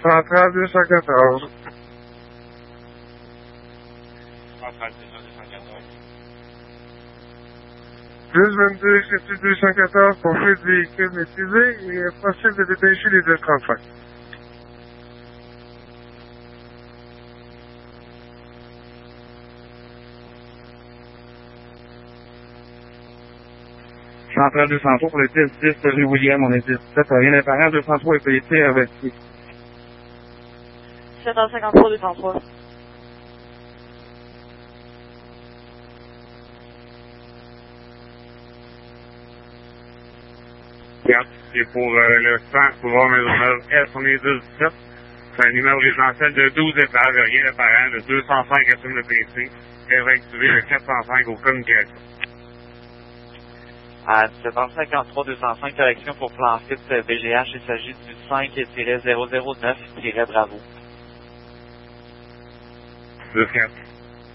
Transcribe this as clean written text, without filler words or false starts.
Centrale 214. Centrale 214. Plus 22, Institut 214, poursuite du véhicule maîtrisé, il est possible de dépêcher les 235. Centrale 203 pour le 10-10 rue William, on est 17, rien d'apparent, 203 est pété avec 7h53, 203. C'est pour le centre pouvoir Maisonneuve S, on est 17. C'est un numéro résidentiel de 12 étages, rien d'apparent, le 205 assume le PC, réactiver le 405 aux communications. À 17h53, 205, correction pour plan fixe BGH, il s'agit du 5-009-Bravo. 2-4.